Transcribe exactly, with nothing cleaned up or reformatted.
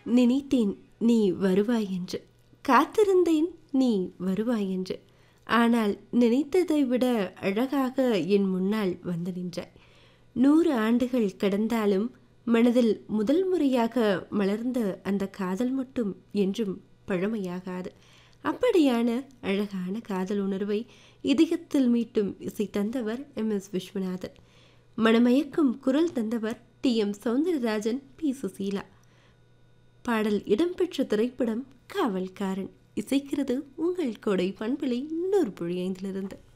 நினைத்தேன் நீ வருவாய் என்று, காத்திருந்தேன் நீ வருவாய் என்று. ஆனால் நினைத்ததை விட அழகாக என் முன்னால் வந்து நின்றாய். நூறு ஆண்டுகள் கடந்தாலும் மனதில் முதல் முறையாக மலர்ந்த அந்த காதல் மட்டும் என்றும் பழமையாகாது. அப்படியான அழகான காதல் உணர்வை இதயத்தில் மீட்டும் இசை தந்தவர் எம் எஸ் விஸ்வநாதன். மனமயக்கும் குரல் தந்தவர் D M Soundararajan, B Susheela. பாடல் இடம்பெற்ற திரைப்படம் காவல்காரன். இசைக்கிறது உங்கள் கோடை பண்பலை நூறு புள்ளி ஐந்திலிருந்து.